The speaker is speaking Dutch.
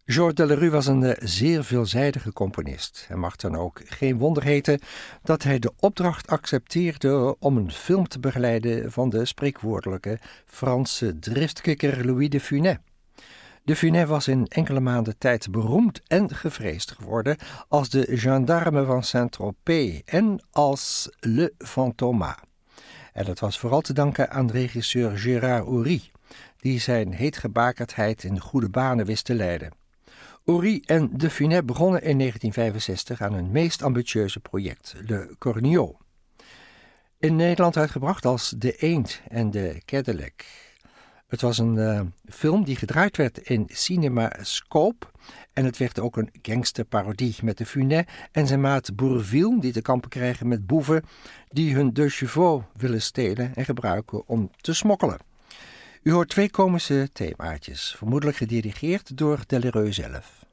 Georges Delerue was een zeer veelzijdige componist. Het mag dan ook geen wonder heten dat hij de opdracht accepteerde om een film te begeleiden van de spreekwoordelijke Franse driftkikker Louis de Funès. De Funès was in enkele maanden tijd beroemd en gevreesd geworden als de gendarme van Saint-Tropez en als Le Fantôme. En dat was vooral te danken aan regisseur Gérard Houry, die zijn heetgebakerdheid in goede banen wist te leiden. Houry en de Funès begonnen in 1965 aan hun meest ambitieuze project, Le Cornio. In Nederland uitgebracht als De Eend en de Cadillac. Het was een film die gedraaid werd in CinemaScope en het werd ook een gangsterparodie met de Funès en zijn maat Bourvil die te kampen krijgen met boeven die hun deux chevaux willen stelen en gebruiken om te smokkelen. U hoort twee komische themaatjes, vermoedelijk gedirigeerd door Delerue zelf.